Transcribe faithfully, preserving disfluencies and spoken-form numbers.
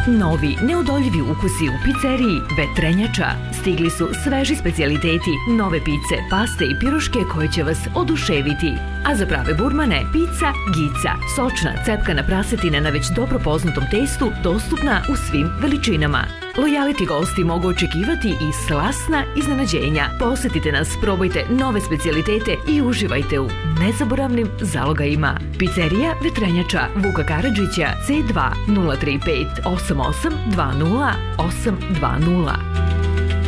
Novi, neodoljivi ukusi u pizzeriji Vetrenjača. Stigli su sveži specijaliteti, nove pice, paste i piroške koje će vas oduševiti. A za prave burmane, pizza Gica. Sočna, cepkana prasetina na već dobro poznatom testu, dostupna u svim veličinama. Lojaliti gosti mogu očekivati i slasna iznenađenja. Posetite nas, probajte nove specijalitete i uživajte u nezaboravnim zalogajima. Pizzerija Vetrenjača, Vuka Karadžića, C dva nula tri pet osam osam dva nula osam dva nula.